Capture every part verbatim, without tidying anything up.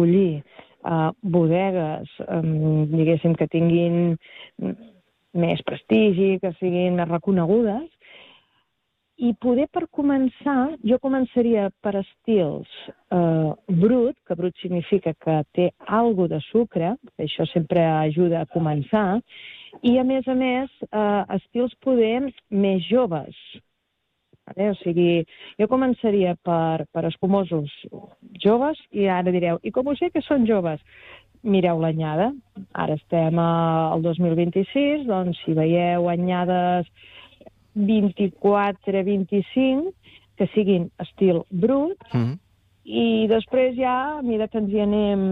escollir uh, bodegues, um, diguéssim, que tinguin més prestigi, que siguin més reconegudes. I poder, per començar, jo començaria per estils eh, brut, que brut significa que té algo de sucre, que això sempre ajuda a començar, i a més a més, eh, estils poder més joves. Vale? O sigui, jo començaria per, per escumosos joves, i ara direu, i com ho sé que són joves? Mireu l'anyada. Ara estem al dos mil vint-i-sis, doncs si veieu anyades vint-i-quatre vint-i-cinc, que siguin estil brut, mm. i després ja, a mesura que ens hi anem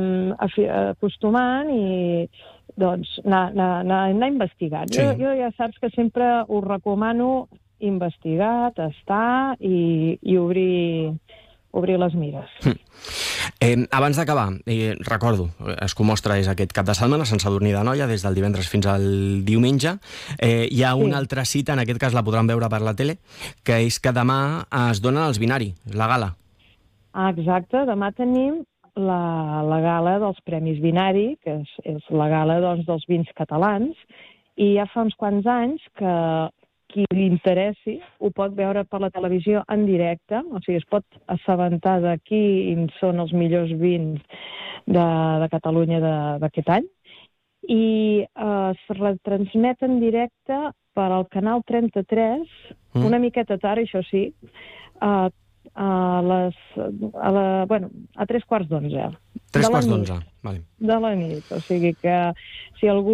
acostumant, i doncs anar, anar, anar, anar investigant. Sí. Jo, jo ja saps que sempre us recomano investigar, tastar i, i obrir, obrir les mires. Mm. Eh, abans d'acabar, eh, recordo, Escumostra és aquest cap de setmana, Sant Sadurní d'Anoia, des del divendres fins al diumenge. Eh, hi ha sí. una altra cita, en aquest cas la podran veure per la tele, que és que demà es donen els binari, la gala. Ah, exacte, demà tenim la, la gala dels Premis Binari, que és, és la gala doncs, dels vins catalans, i ja fa uns quants anys que qui li interessi ho pot veure per la televisió en directe, o sigui, es pot assabentar de quins són els millors vins de, de Catalunya d'aquest any, i eh, es retransmet en directe per al canal trenta-tres, mm. una miqueta tard, això sí, eh, a les, a la, bueno, a tres quarts d'onze. Tres quarts d'onze, vale. De la nit, o sigui que si algú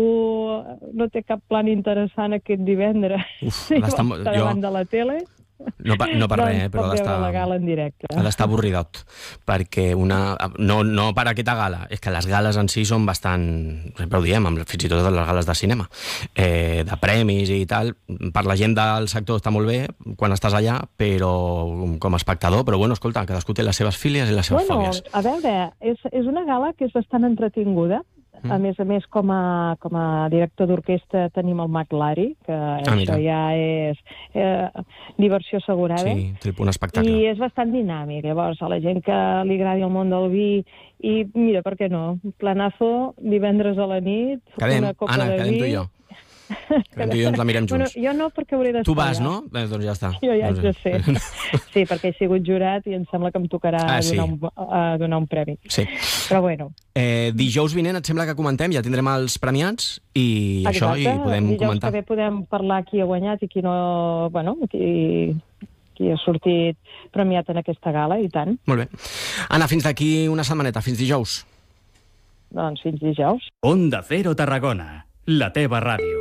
no té cap plan interessant aquest divendres Uf, i vol estar davant jo... de la tele... No per, no per res, eh, però ha d'estar... la gala en directe. Ha d'estar avorridot, perquè una... No, no per aquesta gala, és que les gales en si són bastant... Sempre ho diem, fins i tot les gales de cinema, eh, de premis i tal. Per la gent del sector està molt bé quan estàs allà, però com a espectador, però bueno, escolta, cadascú té les seves fílies i les seves bueno, fòbies. A veure, és, és una gala que és bastant entretinguda. Mm. A més a més, com a, com a director d'orquestra tenim el Mac Lari, que ah, això mira. ja és eh, diversió assegurada. Sí, tipus un espectacle. I és bastant dinàmic. Llavors, a la gent que li agradi el món del vi, i mira, per què no? Planazo, divendres a la nit, quedem, una copa Anna, de vi... Anna, quedem tu i jo. Quedem tu i jo ens la mirem junts. Bueno, jo no, perquè hauré d'estar. Tu vas, no? Eh, doncs ja està. Jo ja haig de ser. Sí, perquè he sigut jurat i em sembla que em tocarà ah, sí. donar, un, uh, donar un premi. Sí. Però bueno. Eh, dijous vinent et sembla que comentem, ja tindrem els premiats i Exacte. això, i podem dijous comentar. Dijous que podem parlar qui ha guanyat i qui no... Bueno, qui... qui ha sortit premiat en aquesta gala, i tant. Molt bé. Anna, fins d'aquí una setmaneta, fins dijous. Doncs fins dijous. Onda Cero Tarragona, la teva ràdio.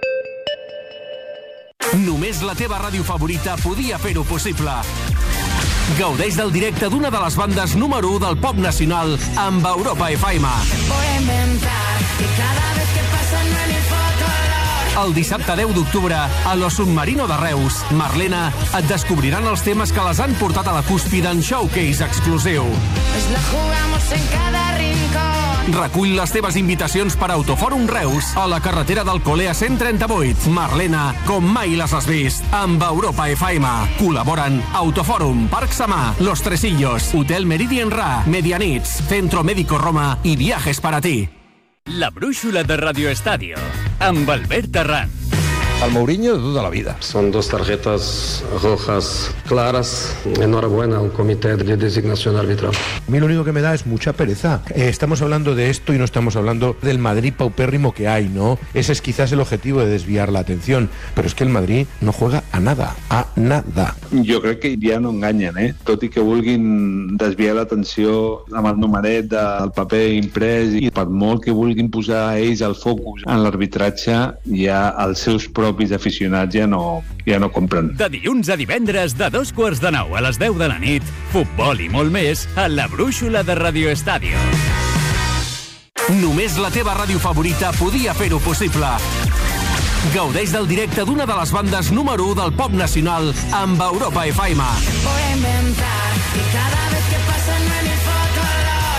Només la teva ràdio favorita podia fer-ho possible. Gaudeix del directe d'una de les bandes número u del pop nacional amb Europa F M. Voy a inventar que cada vez que pasa no hay foto. El dissabte deu d'octubre, a Lo Submarino de Reus, Marlena, et descobriran els temes que les han portat a la cúspide en showcase exclusiu. Pues la jugamos en cada rincón. Recull les teves invitacions per Autofòrum Reus a la carretera d'Alcolea cent trenta-vuit. Marlena, com mai les has vist, amb Europa F M. Col·laboren Autofòrum, Parc Samà, Los Tresillos, Hotel Meridian Ra, Medianits, Centro Médico Roma i Viajes para ti. La brúixola de Radio Estadio, amb Albert Terran. Al Mourinho de toda la vida. Son dos tarjetas rojas claras. Enhorabuena al comité de designación arbitral. A mí lo único que me da es mucha pereza. Eh, estamos hablando de esto y no estamos hablando del Madrid paupérrimo que hay, ¿no? Ese es quizás el objetivo de desviar la atención. Pero es que el Madrid no juega a nada, a nada. Jo crec que ja no enganyen, eh? Tot i que vulguin desviar l'atenció amb el numeret del paper imprès, i per molt que vulguin posar ells el focus en l'arbitratge, ja els seus propis aficionats ja no, ja no compren. De dilluns a divendres, de dos quarts de nou a les deu de la nit, futbol i molt més a la brúixola de Radio Estadio. Només la teva ràdio favorita podia fer-ho possible. Gaudeix del directe d'una de les bandes número u del pop nacional amb Europa F M. Voy a inventar que cada vez que pasa no hay foto.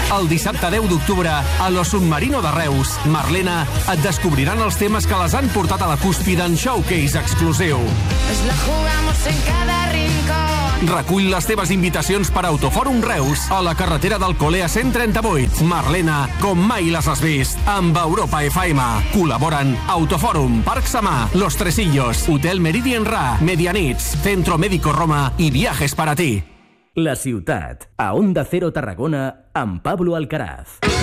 El dissabte deu d'octubre, a Lo Submarino de Reus, Marlena, et descobriran els temes que les han portat a la cúspide en showcase exclusiu. Nos la jugamos en cada rincón. Recull les teves invitacions per Autofòrum Reus a la carretera d'Alcolea cent trenta-vuit. Marlena, com mai les has vist, amb Europa F M. Col·laboren Autofòrum, Parc Samà, Los Tresillos, Hotel Meridian Ra, Medianits, Centro Médico Roma i Viajes para ti. La ciutat, a Onda Cero Tarragona, amb Pablo Alcaraz.